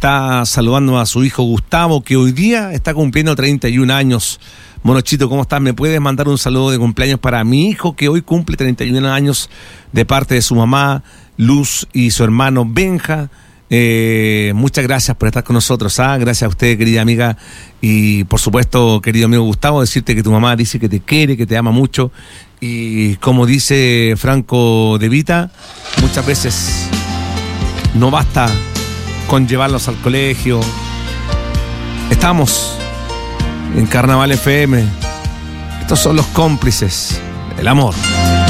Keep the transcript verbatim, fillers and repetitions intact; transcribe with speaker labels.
Speaker 1: está saludando a su hijo Gustavo, que hoy día está cumpliendo treinta y un años. Monochito, ¿cómo estás? ¿Me puedes mandar un saludo de cumpleaños para mi hijo, que hoy cumple treinta y un años, de parte de su mamá, Luz, y su hermano Benja? Eh, muchas gracias por estar con nosotros, ¿ah? Gracias a usted, querida amiga, y por supuesto, querido amigo Gustavo, decirte que tu mamá dice que te quiere, que te ama mucho, y como dice Franco De Vita, muchas veces no basta con llevarlos al colegio. Estamos en Carnaval F M. Estos son los cómplices del amor.